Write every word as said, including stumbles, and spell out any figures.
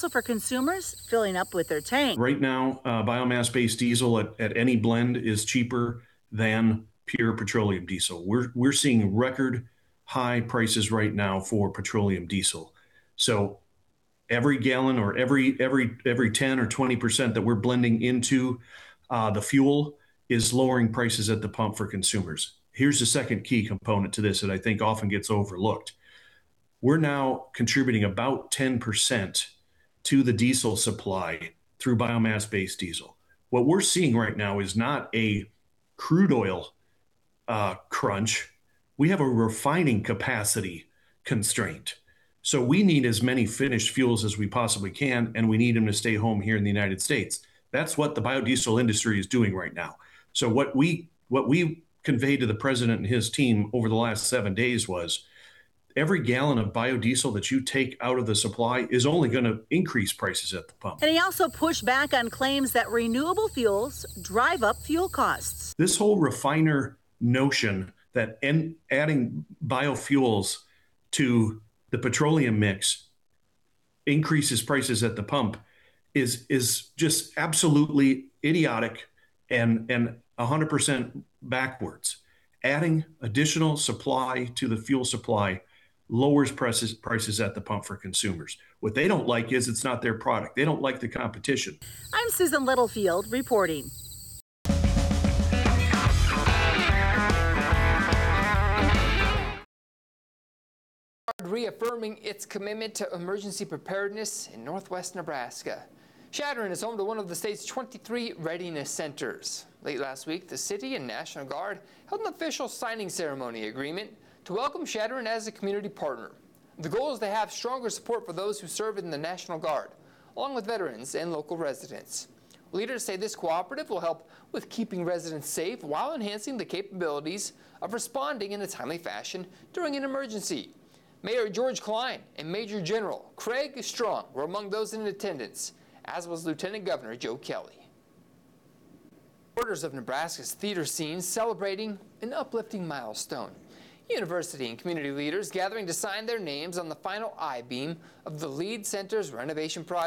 Also for consumers filling up with their tank. Right now, uh, biomass-based diesel at, at any blend is cheaper than pure petroleum diesel. We're, we're seeing record high prices right now for petroleum diesel. So every gallon or every every every ten or twenty percent that we're blending into uh, the fuel is lowering prices at the pump for consumers. Here's the second key component to this that I think often gets overlooked. We're now contributing about ten percent to the diesel supply through biomass-based diesel. What we're seeing right now is not a crude oil uh, crunch. We have a refining capacity constraint. So we need as many finished fuels as we possibly can, and we need them to stay home here in the United States. That's what the biodiesel industry is doing right now. So what we what we conveyed to the president and his team over the last seven days was every gallon of biodiesel that you take out of the supply is only going to increase prices at the pump. And he also pushed back on claims that renewable fuels drive up fuel costs. This whole refiner notion that en- adding biofuels to the petroleum mix increases prices at the pump is is just absolutely idiotic and and one hundred percent backwards. Adding additional supply to the fuel supply lowers prices prices at the pump for consumers. What they don't like is it's not their product. They don't like the competition. I'm Susan Littlefield reporting. Reaffirming its commitment to emergency preparedness in northwest Nebraska. Chadron is home to one of the state's twenty-three readiness centers. Late last week, the city and National Guard held an official signing ceremony agreement to welcome Chadron as a community partner. The goal is to have stronger support for those who serve in the National Guard, along with veterans and local residents. Leaders say this cooperative will help with keeping residents safe while enhancing the capabilities of responding in a timely fashion during an emergency. Mayor George Klein and Major General Craig Strong were among those in attendance, as was Lieutenant Governor Joe Kelly. Supporters of Nebraska's theater scene celebrating an uplifting milestone. University and community leaders gathering to sign their names on the final I-beam of the Lead Center's renovation project.